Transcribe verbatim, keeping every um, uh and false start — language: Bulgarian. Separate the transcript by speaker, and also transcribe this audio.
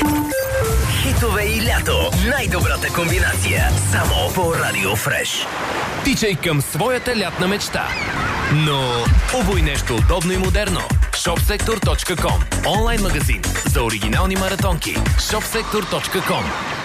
Speaker 1: Хитове и лято. Най-добрата комбинация. Само по Радио Фреш.
Speaker 2: Тичай към своята лятна мечта. Но обуй нещо удобно и модерно. shopsektor точка com. Онлайн магазин за оригинални маратонки. shopsektor точка com.